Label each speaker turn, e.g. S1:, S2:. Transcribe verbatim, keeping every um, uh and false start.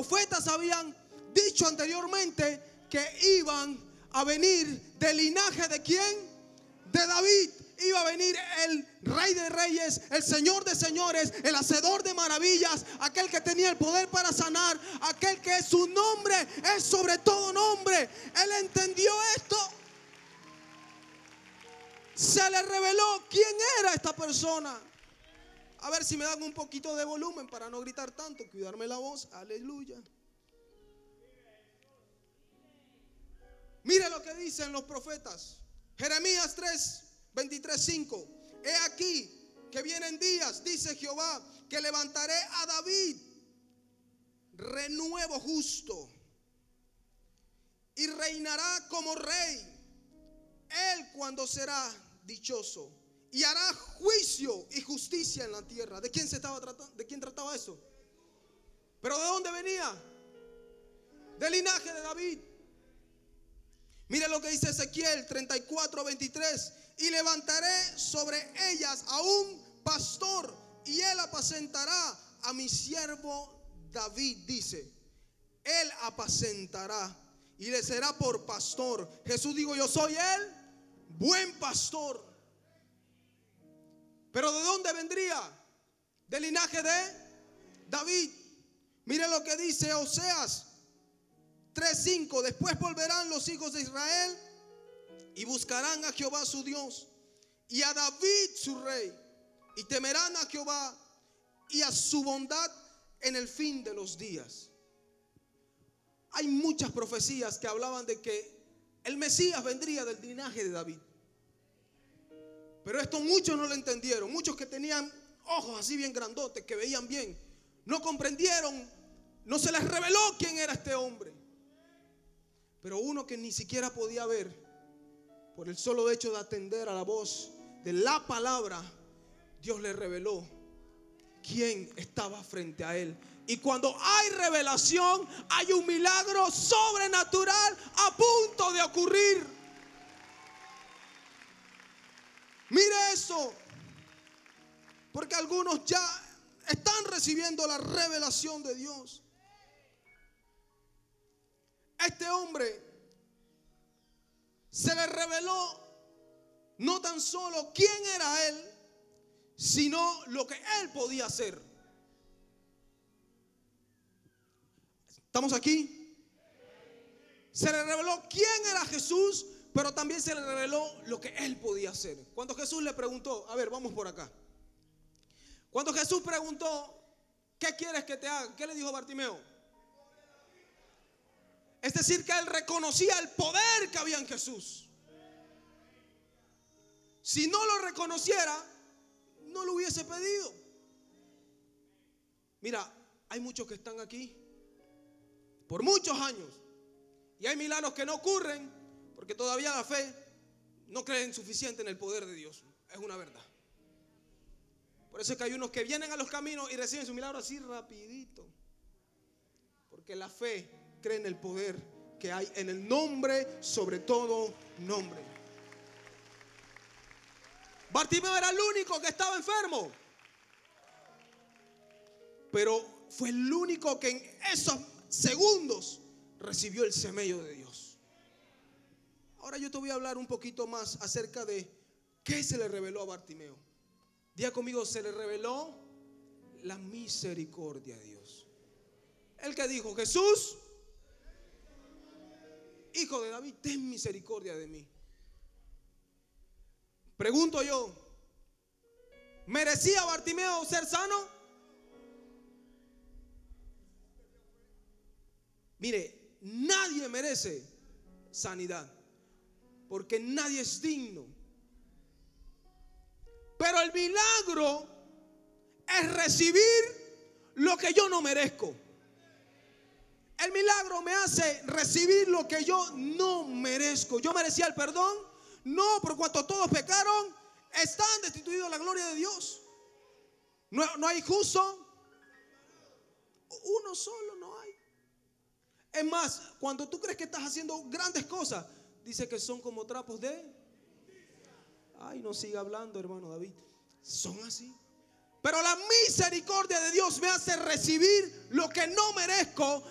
S1: profetas habían dicho anteriormente que iban a venir del linaje de ¿quién? De David. Iba a venir el rey de reyes, el señor de señores, el hacedor de maravillas, aquel que tenía el poder para sanar, aquel que su nombre es sobre todo nombre. Él entendió esto. Se le reveló quién era esta persona. A ver si me dan un poquito de volumen para no gritar tanto, cuidarme la voz. Aleluya. Mire lo que dicen los profetas. Jeremías tres, veintitrés, cinco. He aquí que vienen días, dice Jehová, que levantaré a David renuevo justo y reinará como rey. Él cuando será dichoso y hará juicio y justicia en la tierra. ¿De quién se estaba tratando? ¿De quién trataba eso? ¿Pero de dónde venía? Del linaje de David. Mire lo que dice Ezequiel treinta y cuatro, veintitrés. Y levantaré sobre ellas a un pastor, y él apacentará a mi siervo David. Dice, él apacentará y le será por pastor. Jesús dijo, yo soy el buen pastor. ¿Pero de dónde vendría? Del linaje de David. Mire lo que dice Oseas tres, cinco. Después volverán los hijos de Israel y buscarán a Jehová su Dios y a David su rey, y temerán a Jehová y a su bondad en el fin de los días. Hay muchas profecías que hablaban de que el Mesías vendría del linaje de David. Pero esto muchos no lo entendieron. Muchos que tenían ojos así bien grandotes, que veían bien, no comprendieron, no se les reveló quién era este hombre. Pero uno que ni siquiera podía ver, por el solo hecho de atender a la voz de la palabra, Dios le reveló quién estaba frente a él. Y cuando hay revelación, hay un milagro sobrenatural a punto de ocurrir. Mire eso, porque algunos ya están recibiendo la revelación de Dios. Este hombre se le reveló no tan solo quién era él, sino lo que él podía hacer. ¿Estamos aquí? Se le reveló quién era Jesús, pero también se le reveló lo que él podía hacer. Cuando Jesús le preguntó, a ver, vamos por acá. Cuando Jesús preguntó, ¿qué quieres que te haga? ¿Qué le dijo Bartimeo? Es decir, que él reconocía el poder que había en Jesús. Si no lo reconociera, no lo hubiese pedido. Mira, hay muchos que están aquí por muchos años y hay milagros que no ocurren porque todavía la fe no creen suficiente en el poder de Dios. Es una verdad. Por eso es que hay unos que vienen a los caminos y reciben su milagro así rapidito, porque la fe cree en el poder que hay en el nombre sobre todo nombre. Bartimeo era el único que estaba enfermo, pero fue el único que en esos segundos recibió el semello de Dios. Ahora yo te voy a hablar un poquito más acerca de qué se le reveló a Bartimeo. Diga conmigo, se le reveló la misericordia de Dios. El que dijo, Jesús, hijo de David, ten misericordia de mí. Pregunto yo, ¿merecía Bartimeo ser sano? Mire, nadie merece sanidad, porque nadie es digno. Pero el milagro es recibir lo que yo no merezco. El milagro me hace recibir lo que yo no merezco. ¿Yo merecía el perdón? No, por cuanto todos pecaron, están destituidos de la gloria de Dios. No, no hay justo. Uno solo no hay. Es más, cuando tú crees que estás haciendo grandes cosas, dice que son como trapos de... Ay, no siga hablando, hermano David. Son así. Pero la misericordia de Dios me hace recibir lo que no merezco